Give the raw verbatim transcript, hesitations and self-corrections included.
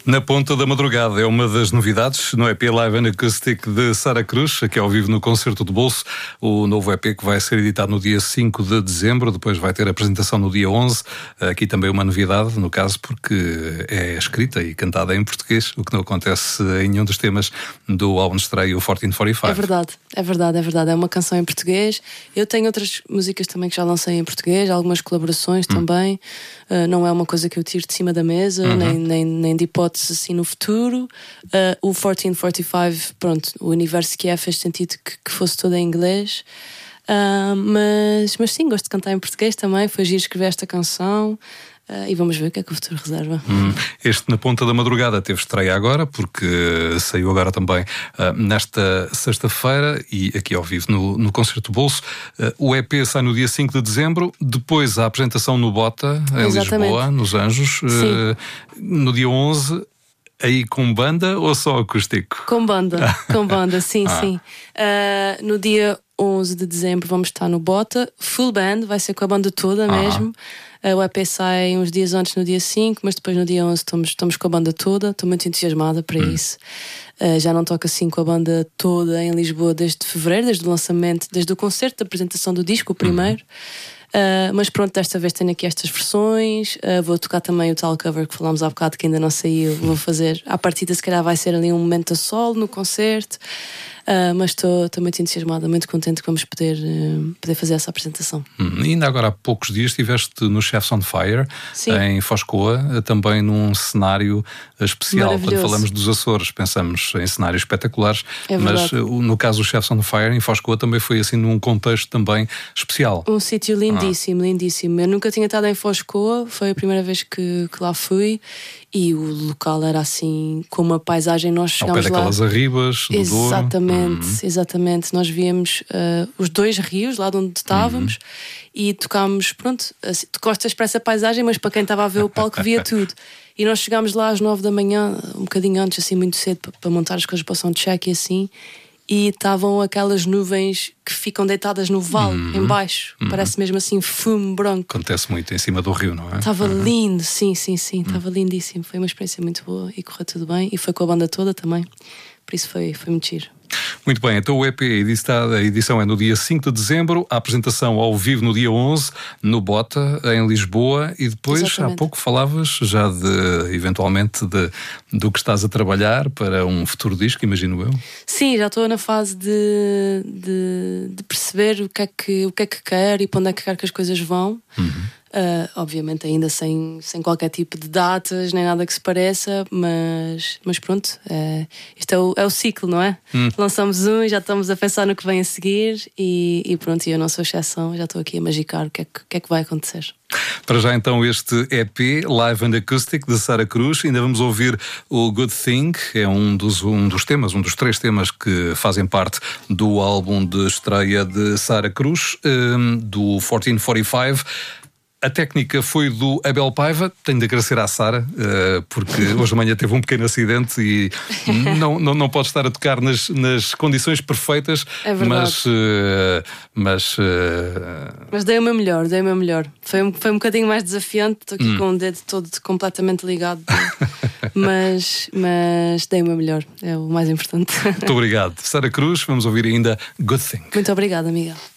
Na Ponta da Madrugada é uma das novidades no E P Live and Acoustic de Sara Cruz, aqui ao vivo no Concerto de Bolso, o novo E P que vai ser editado no dia cinco de dezembro, depois vai ter a apresentação no dia onze. Aqui também uma novidade, no caso, porque é escrita e cantada em português, o que não acontece em nenhum dos temas do álbum de estreia, o quatorze quarenta e cinco. É verdade, é verdade, é verdade. É uma canção em português. Eu tenho outras músicas também que já lancei em português, algumas colaborações hum. também. Uh, não é uma coisa que eu tiro de cima da mesa, uhum. nem, nem, nem de hipótese assim no futuro. Uh, o quatorze quarenta e cinco, pronto, o universo que é, fez sentido que, que fosse todo em inglês. Uh, mas, mas sim, gosto de cantar em português também. Foi giro escrever esta canção. Uh, e vamos ver o que é que o futuro reserva. Hum, este Na Ponta da Madrugada teve estreia agora, porque saiu agora também uh, nesta sexta-feira e aqui ao vivo no, no Concerto Bolso. Uh, o E P sai no dia cinco de dezembro, depois a apresentação no Bota, em Exatamente. Lisboa, nos Anjos, uh, no dia onze. Aí com banda ou só acústico? Com banda, com banda, sim, ah. sim. Uh, no dia onze de dezembro vamos estar no Bota, full band, vai ser com a banda toda ah. mesmo. Uh, o E P sai uns dias antes, no dia cinco, mas depois no dia onze estamos, estamos com a banda toda. Estou muito entusiasmada para hum. isso. Uh, já não toco assim com a banda toda em Lisboa desde fevereiro, desde o lançamento, desde o concerto da apresentação do disco, o primeiro. Hum. Uh, mas pronto, desta vez tenho aqui estas versões. uh, Vou tocar também o tal cover que falámos há bocado, que ainda não saiu. Vou fazer, à partida se calhar vai ser ali um momento a solo no concerto. Uh, mas estou muito entusiasmada, muito contente que vamos poder, uh, poder fazer essa apresentação. Hum, ainda agora há poucos dias estiveste no Chefs on Fire, Sim. em Foscoa, também num cenário especial. Quando falamos dos Açores, pensamos em cenários espetaculares, é mas no caso do Chefs on Fire, em Foscoa, também foi assim num contexto também especial. Um sítio lindíssimo, ah. lindíssimo. Eu nunca tinha estado em Foscoa, foi a primeira vez que, que lá fui. E o local era assim, com uma paisagem, nós chegámos ao pé daquelas lá... arribas do Douro. Exatamente, uhum. exatamente. Nós víamos uh, os dois rios lá de onde estávamos uhum. e tocámos, pronto, assim, tu costas para essa paisagem, mas para quem estava a ver o palco via tudo. E nós chegámos lá às nove da manhã, um bocadinho antes, assim, muito cedo, para, para montar as coisas para o soundcheck e assim. E estavam aquelas nuvens que ficam deitadas no vale, uhum. em baixo. Uhum. Parece mesmo assim fumo branco. Acontece muito em cima do rio, não é? Estava uhum. lindo, sim, sim, sim. Estava uhum. lindíssimo. Foi uma experiência muito boa e correu tudo bem. E foi com a banda toda também. Por isso foi, foi muito giro. Muito bem, então o E P, a edição é no dia cinco de dezembro, a apresentação ao vivo no dia onze, no Bota, em Lisboa, e depois, Exatamente. Há pouco falavas já de, eventualmente, de, do que estás a trabalhar para um futuro disco, imagino eu. Sim, já estou na fase de, de, de perceber o que, é que, o que é que quero e para onde é que quero que as coisas vão. Uhum. Uh, obviamente ainda sem, sem qualquer tipo de datas nem nada que se pareça, mas, mas pronto, uh, isto é o, é o ciclo, não é? Hum. Lançamos um e já estamos a pensar no que vem a seguir e, e pronto, eu não sou exceção, já estou aqui a magicar o que é que, que, é que vai acontecer. Para já então este E P Live and Acoustic de Sara Cruz. Ainda vamos ouvir o Good Thing, é um dos, um dos temas, um dos três temas que fazem parte do álbum de estreia de Sara Cruz, um, do quatorze quarenta e cinco. A técnica foi do Abel Paiva. Tenho de agradecer à Sara, uh, porque hoje de manhã teve um pequeno acidente e não, não, não pode estar a tocar nas, nas condições perfeitas. É verdade. Mas, uh, mas, uh... mas dei o meu melhor, dei o meu melhor. Foi um, foi um bocadinho mais desafiante. Estou aqui hum. com o dedo todo completamente ligado. mas, mas dei o meu melhor, é o mais importante. Muito obrigado. Sara Cruz, vamos ouvir ainda Good Thing. Muito obrigada, Miguel.